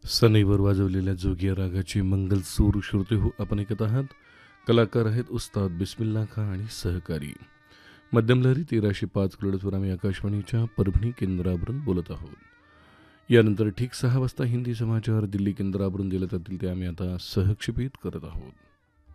सनईवर वाजवलेल्या जोगिया रागाची मंगल सूर श्रोते हो आपण ऐकत आहात. कलाकार आहेत उस्ताद बिस्मिल्ला खां आणि सहकारी. मध्यमलहरी 1305 किलोहर्ट्झवर आम्ही आकाशवाणीच्या परभणी केंद्रावरून बोलत आहोत. यानंतर ठीक 6 वाजता हिंदी समाचार दिल्ली केंद्रावरून दिले जातील ते आम्ही आता सहक्षेपित करत आहोत.